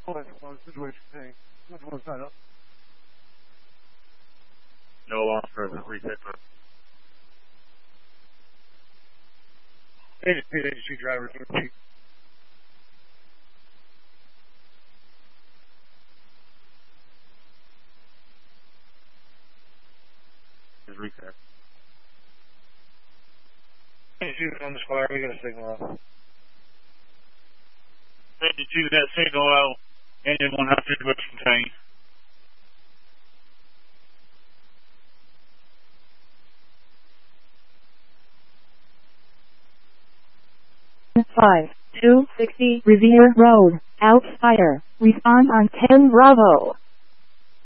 Situation thing. Which one's that up? No alarm present. Reset. Agency driver. Just reset. Agency on the square. We got a signal up. 52, that signal out. Engine 100 was contained. Five, 260 Revere Road, Outspire. Respond on 10 Bravo.